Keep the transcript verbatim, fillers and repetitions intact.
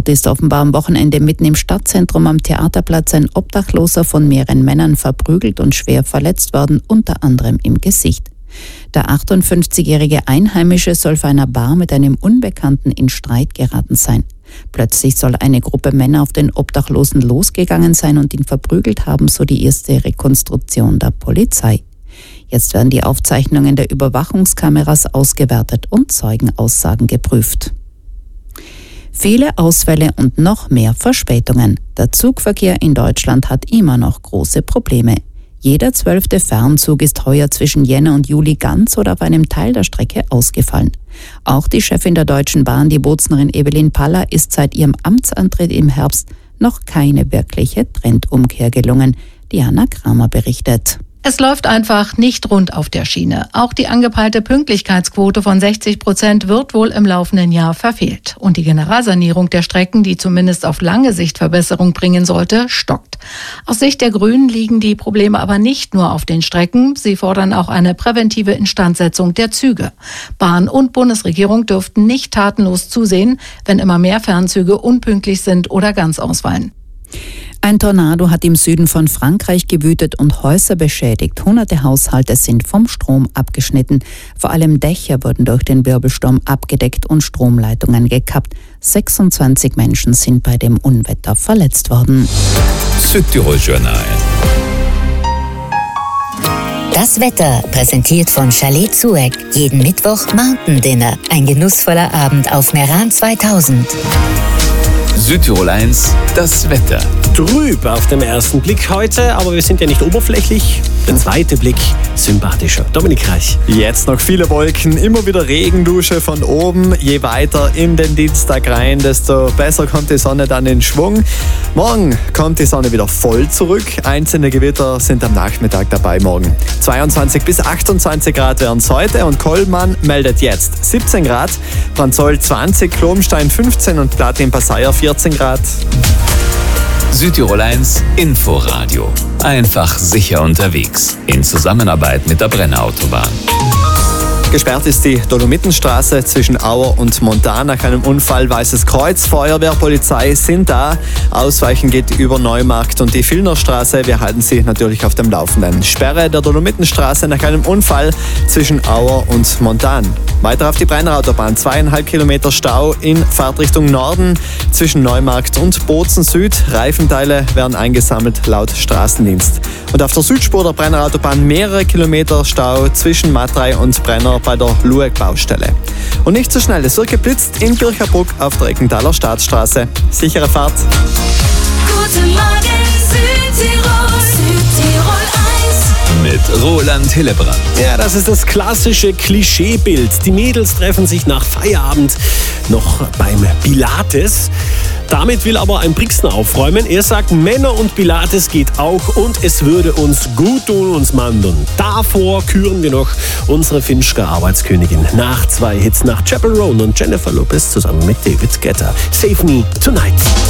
Dort ist offenbar am Wochenende mitten im Stadtzentrum am Theaterplatz ein Obdachloser von mehreren Männern verprügelt und schwer verletzt worden, unter anderem im Gesicht. Der achtundfünfzigjährige Einheimische soll vor einer Bar mit einem Unbekannten in Streit geraten sein. Plötzlich soll eine Gruppe Männer auf den Obdachlosen losgegangen sein und ihn verprügelt haben, so die erste Rekonstruktion der Polizei. Jetzt werden die Aufzeichnungen der Überwachungskameras ausgewertet und Zeugenaussagen geprüft. Viele Ausfälle und noch mehr Verspätungen. Der Zugverkehr in Deutschland hat immer noch große Probleme. Jeder zwölfte Fernzug ist heuer zwischen Jänner und Juli ganz oder auf einem Teil der Strecke ausgefallen. Auch die Chefin der Deutschen Bahn, die Boznerin Evelyn Paller, ist seit ihrem Amtsantritt im Herbst noch keine wirkliche Trendumkehr gelungen. Diana Kramer berichtet. Es läuft einfach nicht rund auf der Schiene. Auch die angepeilte Pünktlichkeitsquote von sechzig Prozent wird wohl im laufenden Jahr verfehlt. Und die Generalsanierung der Strecken, die zumindest auf lange Sicht Verbesserung bringen sollte, stockt. Aus Sicht der Grünen liegen die Probleme aber nicht nur auf den Strecken. Sie fordern auch eine präventive Instandsetzung der Züge. Bahn und Bundesregierung dürften nicht tatenlos zusehen, wenn immer mehr Fernzüge unpünktlich sind oder ganz ausfallen. Ein Tornado hat im Süden von Frankreich gewütet und Häuser beschädigt. Hunderte Haushalte sind vom Strom abgeschnitten. Vor allem Dächer wurden durch den Wirbelsturm abgedeckt und Stromleitungen gekappt. sechsundzwanzig Menschen sind bei dem Unwetter verletzt worden. Südtirol Journal. Das Wetter präsentiert von Chalet Zueck. Jeden Mittwoch Mountain Dinner. Ein genussvoller Abend auf Meran zweitausend. Südtirol eins, das Wetter. Trüb auf den ersten Blick heute, aber wir sind ja nicht oberflächlich. Der zweite Blick sympathischer. Dominik Reich. Jetzt noch viele Wolken, immer wieder Regendusche von oben. Je weiter in den Dienstag rein, desto besser kommt die Sonne dann in Schwung. Morgen kommt die Sonne wieder voll zurück. Einzelne Gewitter sind am Nachmittag dabei morgen. zweiundzwanzig bis achtundzwanzig Grad wären es heute und Kollmann meldet jetzt siebzehn Grad, Branzoll zwanzig, Klomstein fünfzehn und Platin-Passeier vierzehn Grad. Südtirol eins Inforadio. Einfach sicher unterwegs. In Zusammenarbeit mit der Brenner Autobahn. Gesperrt ist die Dolomitenstraße zwischen Auer und Montan nach einem Unfall. Weißes Kreuz, Feuerwehr, Polizei sind da. Ausweichen geht über Neumarkt und die Villnerstraße. Wir halten Sie natürlich auf dem Laufenden. Sperre der Dolomitenstraße nach einem Unfall zwischen Auer und Montan. Weiter auf die Brenner Autobahn. Zweieinhalb Kilometer Stau in Fahrtrichtung Norden zwischen Neumarkt und Bozen Süd. Reifenteile werden eingesammelt laut Straßendienst. Und auf der Südspur der Brenner Autobahn mehrere Kilometer Stau zwischen Matrei und Brenner bei der Lueck-Baustelle. Und nicht so schnell, es wird geblitzt in Bircherbruck auf der Eckenthaler Staatsstraße. Sichere Fahrt. Guten Morgen Südtirol, Südtirol eins. Mit Roland Hillebrand. Ja, das ist das klassische Klischeebild. Die Mädels treffen sich nach Feierabend noch beim Pilates. Damit will aber ein Brixner aufräumen. Er sagt, Männer und Pilates geht auch und es würde uns gut tun, uns Mandern. Davor küren wir noch unsere finnische Arbeitskönigin nach zwei Hits nach Chappell Roan und Jennifer Lopez zusammen mit David Guetta. Save Me Tonight.